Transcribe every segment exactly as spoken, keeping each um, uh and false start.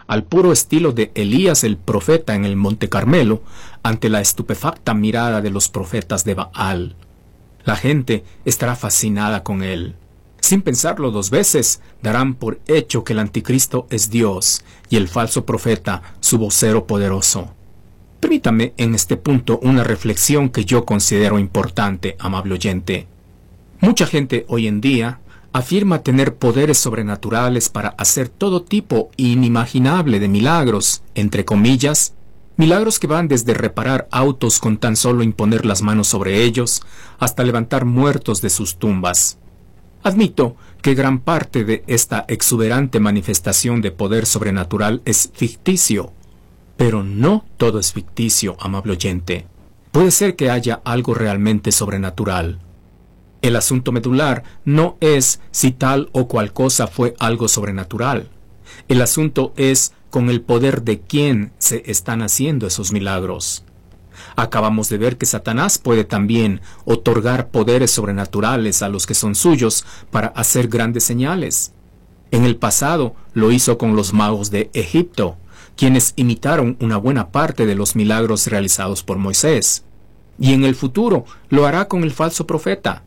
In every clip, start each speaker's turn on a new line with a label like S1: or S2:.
S1: al puro estilo de Elías el profeta en el Monte Carmelo, ante la estupefacta mirada de los profetas de Baal. La gente estará fascinada con él. Sin pensarlo dos veces, darán por hecho que el anticristo es Dios y el falso profeta su vocero poderoso. Permítame en este punto una reflexión que yo considero importante, amable oyente. Mucha gente hoy en día afirma tener poderes sobrenaturales para hacer todo tipo inimaginable de milagros, entre comillas, milagros que van desde reparar autos con tan solo imponer las manos sobre ellos, hasta levantar muertos de sus tumbas. Admito que gran parte de esta exuberante manifestación de poder sobrenatural es ficticio, pero no todo es ficticio, amable oyente. Puede ser que haya algo realmente sobrenatural. El asunto medular no es si tal o cual cosa fue algo sobrenatural. El asunto es con el poder de quién se están haciendo esos milagros. Acabamos de ver que Satanás puede también otorgar poderes sobrenaturales a los que son suyos para hacer grandes señales. En el pasado lo hizo con los magos de Egipto, quienes imitaron una buena parte de los milagros realizados por Moisés. Y en el futuro lo hará con el falso profeta.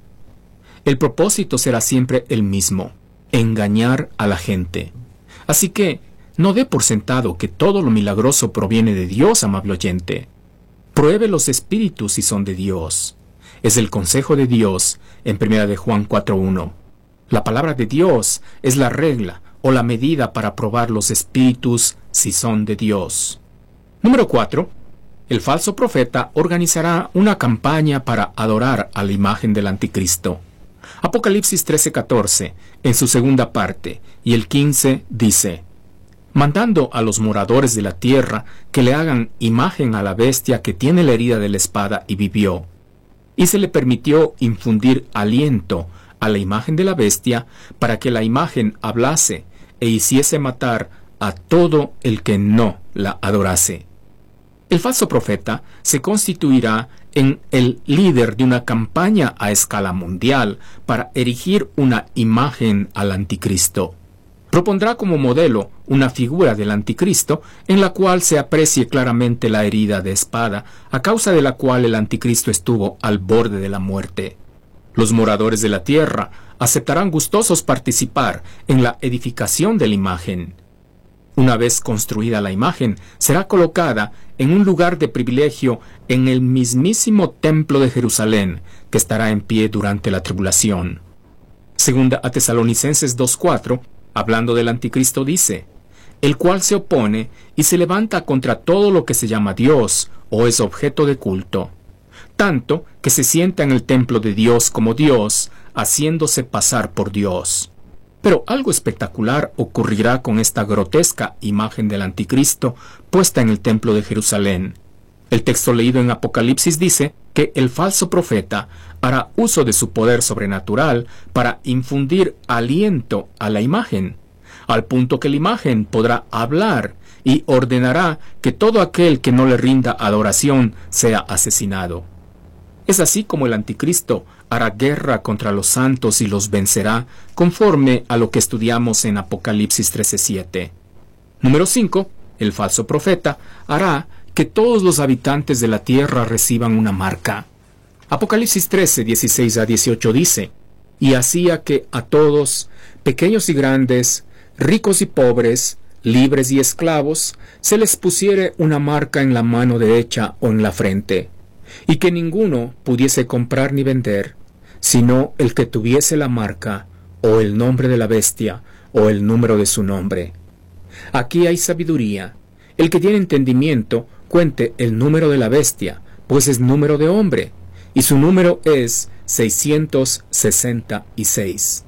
S1: El propósito será siempre el mismo: engañar a la gente. Así que no dé por sentado que todo lo milagroso proviene de Dios, amable oyente. Pruebe los espíritus si son de Dios. Es el consejo de Dios en primera de Juan cuatro uno. La palabra de Dios es la regla o la medida para probar los espíritus si son de Dios. Número cuatro. El falso profeta organizará una campaña para adorar a la imagen del anticristo. Apocalipsis trece catorce, en su segunda parte, y el quince dice: mandando a los moradores de la tierra que le hagan imagen a la bestia que tiene la herida de la espada y vivió. Y se le permitió infundir aliento a la imagen de la bestia para que la imagen hablase e hiciese matar a todo el que no la adorase. El falso profeta se constituirá en el líder de una campaña a escala mundial para erigir una imagen al anticristo. Propondrá como modelo una figura del anticristo en la cual se aprecie claramente la herida de espada, a causa de la cual el anticristo estuvo al borde de la muerte. Los moradores de la tierra aceptarán gustosos participar en la edificación de la imagen. Una vez construida la imagen, será colocada en un lugar de privilegio en el mismísimo templo de Jerusalén, que estará en pie durante la tribulación. Segunda a Tesalonicenses dos cuatro, hablando del anticristo, dice: el cual se opone y se levanta contra todo lo que se llama Dios o es objeto de culto, tanto que se sienta en el templo de Dios como Dios, haciéndose pasar por Dios. Pero algo espectacular ocurrirá con esta grotesca imagen del anticristo puesta en el templo de Jerusalén. El texto leído en Apocalipsis dice que el falso profeta hará uso de su poder sobrenatural para infundir aliento a la imagen, al punto que la imagen podrá hablar y ordenará que todo aquel que no le rinda adoración sea asesinado. Es así como el anticristo hará guerra contra los santos y los vencerá, conforme a lo que estudiamos en Apocalipsis trece siete. Número cinco. El falso profeta hará que todos los habitantes de la tierra reciban una marca. Apocalipsis trece dieciséis a dieciocho dice: y hacía que a todos, pequeños y grandes, ricos y pobres, libres y esclavos, se les pusiere una marca en la mano derecha o en la frente, y que ninguno pudiese comprar ni vender, sino el que tuviese la marca, o el nombre de la bestia, o el número de su nombre. Aquí hay sabiduría. El que tiene entendimiento, cuente el número de la bestia, pues es número de hombre, y su número es seiscientos sesenta y seis.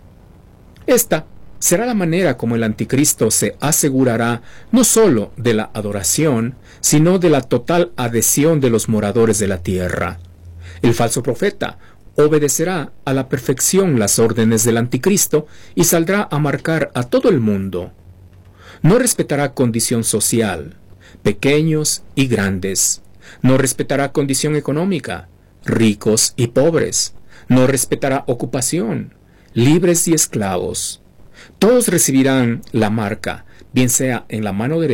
S1: Esta será la manera como el anticristo se asegurará no sólo de la adoración, sino de la total adhesión de los moradores de la tierra. El falso profeta obedecerá a la perfección las órdenes del anticristo y saldrá a marcar a todo el mundo. No respetará condición social, pequeños y grandes. No respetará condición económica, ricos y pobres. No respetará ocupación, libres y esclavos. Todos recibirán la marca, bien sea en la mano derecha